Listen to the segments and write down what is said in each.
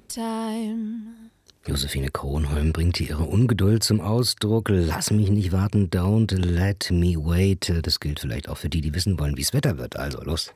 time. Josephine Kronholm bringt hier ihre Ungeduld zum Ausdruck. Lass mich nicht warten, don't let me wait. Das gilt vielleicht auch für die wissen wollen, wie es Wetter wird. Also los.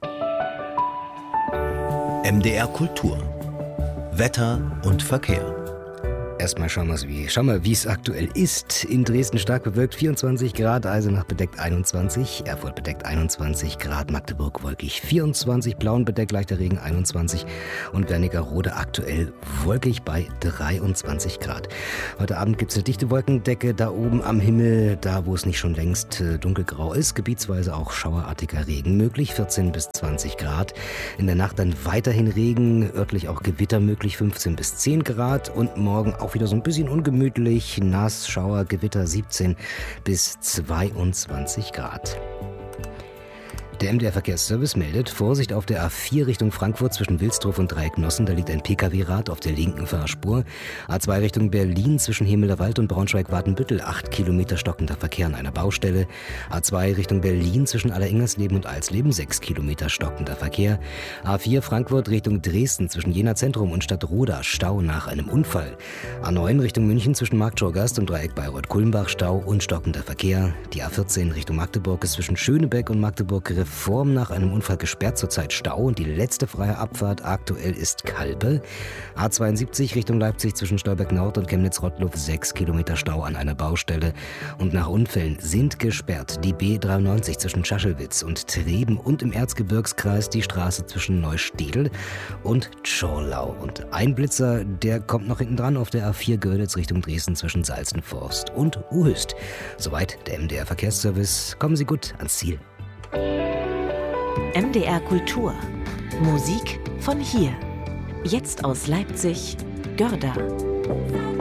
MDR Kultur. Wetter und Verkehr. Erstmal schauen wir, wie es aktuell ist. In Dresden stark bewölkt 24 Grad, Eisenach bedeckt 21, Erfurt bedeckt 21 Grad, Magdeburg wolkig 24, Plauen bedeckt leichter Regen 21 und Wernigerode aktuell wolkig bei 23 Grad. Heute Abend gibt es eine dichte Wolkendecke da oben am Himmel, da wo es nicht schon längst dunkelgrau ist, gebietsweise auch schauerartiger Regen möglich, 14 bis 20 Grad. In der Nacht dann weiterhin Regen, örtlich auch Gewitter möglich, 15 bis 10 Grad und morgen auch wieder so ein bisschen ungemütlich, nass, Schauer, Gewitter 17 bis 22 Grad. Der MDR-Verkehrsservice meldet, Vorsicht auf der A4 Richtung Frankfurt zwischen Wilsdruf und Dreiecknossen. Da liegt ein Pkw-Rad auf der linken Fahrspur. A2 Richtung Berlin zwischen Hemelerwald und Braunschweig-Wadenbüttel. 8 Kilometer stockender Verkehr an einer Baustelle. A2 Richtung Berlin zwischen Allerengersleben und Alsleben. 6 Kilometer stockender Verkehr. A4 Frankfurt Richtung Dresden zwischen Jena Zentrum und Stadtroda. Stau nach einem Unfall. A9 Richtung München zwischen Marktschorgast und Dreieck Bayreuth-Kulmbach. Stau und stockender Verkehr. Die A14 Richtung Magdeburg ist zwischen Schönebeck und Magdeburg-Reform nach einem Unfall gesperrt, zurzeit Stau und die letzte freie Abfahrt aktuell ist Kalbe. A72 Richtung Leipzig zwischen Stolberg Nord und Chemnitz-Rottluff 6 Kilometer Stau an einer Baustelle und nach Unfällen sind gesperrt die B93 zwischen Schaschelwitz und Treben und im Erzgebirgskreis die Straße zwischen Neustedel und Tschorlau. Und ein Blitzer, der kommt noch hinten dran auf der A4 Görlitz Richtung Dresden zwischen Salzenforst und Uhüst. Soweit der MDR Verkehrsservice. Kommen Sie gut ans Ziel. MDR Kultur. Musik von hier. Jetzt aus Leipzig, Görda.